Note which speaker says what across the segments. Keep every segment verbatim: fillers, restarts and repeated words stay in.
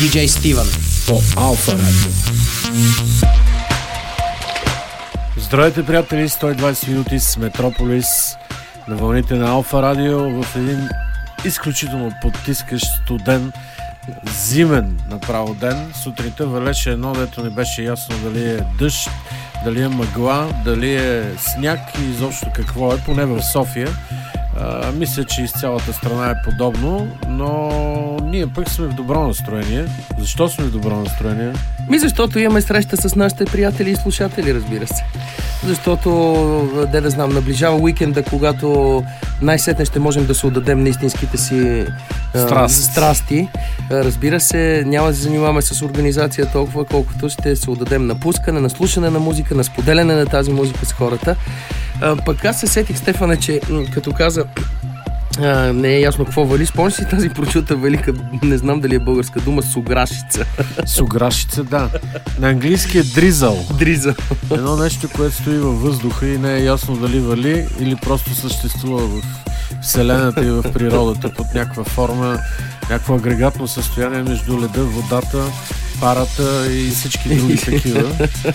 Speaker 1: диджей Стивън по Алфа Радио.
Speaker 2: Здравейте, приятели! сто и двадесет минути с Метрополис на вълните на Алфа Радио в един изключително потискащ студен, зимен направо ден. Сутринта валеше едно, дето не беше ясно дали е дъжд, дали е мъгла, дали е сняг и изобщо какво е, поне в София. А, мисля, че из цялата страна е подобно, но ние пък сме в добро настроение. Защо сме в добро настроение?
Speaker 3: Ми защото имаме среща с нашите приятели и слушатели, разбира се. Защото, де да знам, наближава уикенда, когато най-сетне ще можем да се отдадем на истинските си
Speaker 2: Страст.
Speaker 3: а, страсти. А, разбира се, няма да се занимаваме с организация толкова, колкото ще се отдадем на пускане, на слушане на музика, на споделяне на тази музика с хората. А, пък аз се сетих, Стефане, че м- като каза А, не е ясно какво вали. Спомняш си тази прочута велика, не знам дали е българска дума, суграшица.
Speaker 2: Суграшица, да. На английски е дризъл.
Speaker 3: Дризъл.
Speaker 2: Едно нещо, което стои във въздуха и не е ясно дали вали или просто съществува в Вселената и в природата под някаква форма, някакво агрегатно състояние между леда, водата, парата и всички други такива.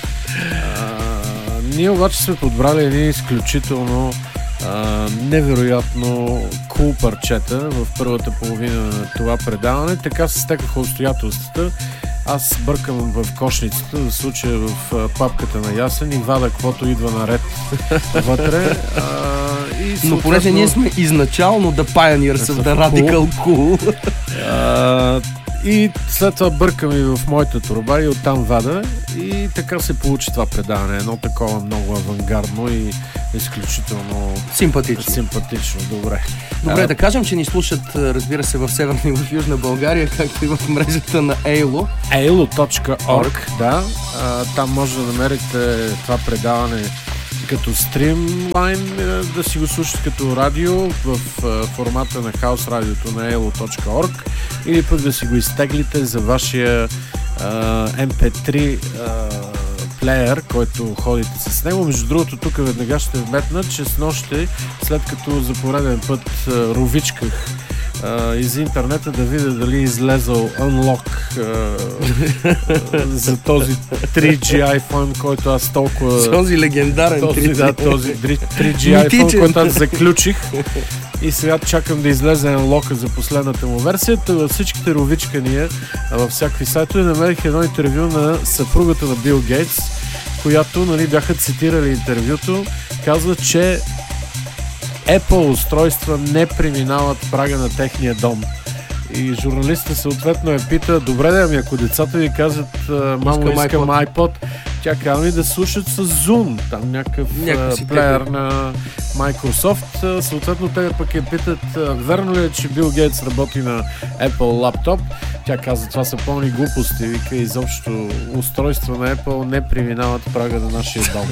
Speaker 2: А, ние обаче сме подбрали един изключително Uh, невероятно кул cool парчета в първата половина на това предаване. Така се стекаха обстоятелствата. Аз бъркам в кошницата, в случая в uh, папката на Ясен и вада каквото идва наред вътре. Uh, и
Speaker 3: Но понеже ние сме изначално The Pioneers of the Radical Cool.
Speaker 2: Uh, и след това бъркам и в моята торба и оттам вада и така се получи това предаване. Едно такова много авангардно и изключително
Speaker 3: симпатично.
Speaker 2: Симпатично, добре.
Speaker 3: Добре, а, да кажем, че ни слушат, разбира се, в Северна и в Южна България, както и в мрежата на Ейло.
Speaker 2: ейло точка орг, да. А, там може да намерите това предаване като стримлайн, да си го слушат като радио в формата на хаус радиото на ейло точка орг или пък да си го изтеглите за вашия ем пи три плеер, който ходите с него. Между другото, тук веднага ще вметна, че с нощи, след като за пореден път ровичках Uh, из интернета да видя дали е излезъл Unlock uh, за този три джи iPhone, който аз толкова...
Speaker 3: Този легендарен
Speaker 2: този, да, този три джи iPhone, който аз заключих и сега чакам да излезе Unlock за последната му версия. Във всичките ровичкания във всякакви сайтове намерих едно интервю на съпругата на Бил Гейтс, която, нали, бяха цитирали интервюто, казва, че Apple устройства не преминават прага на техния дом. И журналистът съответно я пита: добре да, ами ако децата ви казват: мамо, искам, искам iPod. iPod, тя казва ми да слушат с Zoom, там някакъв плеер на Microsoft. Съответно те пък я питат: верно ли е, че Бил Гейтс работи на Apple лаптоп? Тя казва: това са пълни глупости. Вика, изобщо устройства на Apple не преминават прага на нашия дом.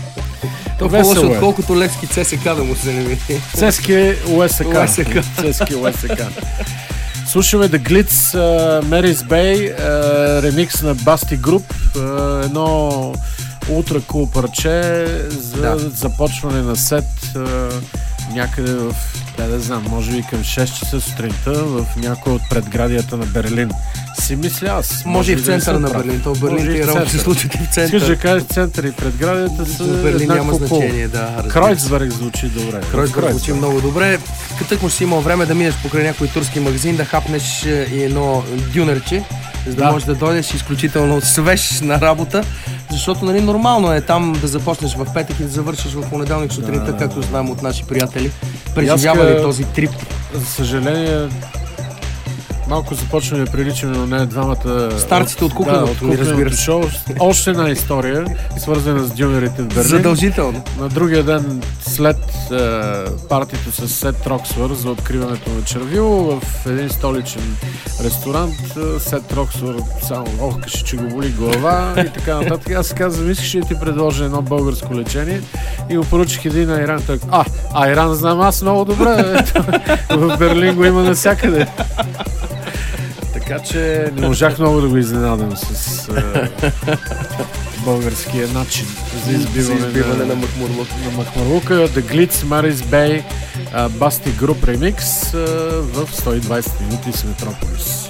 Speaker 3: То по-лошо, отколкото Левски ЦСК да му се не види.
Speaker 2: ЦСК УСК. ЦСК УСК. Слушаме The Glitz, uh, Mary's Bay, uh, ремикс на Basti Group, uh, едно ултра кул парче за да. започване на сет uh, някъде в, да, да знам, може би към шест часа сутринта в някой от предградията на Берлин. Си мисля аз.
Speaker 3: Може, може и в центъра на Берлин. То в Берлин ти работи се случат и в център.
Speaker 2: Искаш да кажеш център и предградията са
Speaker 3: в Берлин няма значение, да.
Speaker 2: Кройцберг звучи добре.
Speaker 3: Кройцберг звучи много добре. Като му си имал време да минеш покрай някой турски магазин, да хапнеш и едно дюнерче, за да, да можеш да дойдеш изключително свеж на работа. Защото, нали, нормално е там да започнеш в петък и да завършиш в понеделник сутринта, да, както знам от наши приятели, преживявали този трип.
Speaker 2: За съжаление, малко започваме да приличаме, но не двамата...
Speaker 3: Старците от кухненото,
Speaker 2: да, разбира се. Шоу. Още една история, свързана с дюнерите в Берлин.
Speaker 3: Задължително.
Speaker 2: На другия ден, след е, партито с Сет Роксвър за откриването на Червило, в един столичен ресторант, Сет Роксвър само охкаше, че го боли глава и така нататък. Аз казвам: искаш ли да ти предложа едно българско лечение? И го поручих един айран. Так, а, айран знам аз много добре. В Берлин го има навсякъде. Така че не можах много да го изненадам с е, българския начин за избиване, за избиване на, на махмурлука. На махмурлука. The Glitz, Mary's Bay, uh, Basti Group Remix uh, в сто и двадесет минути с Метрополис.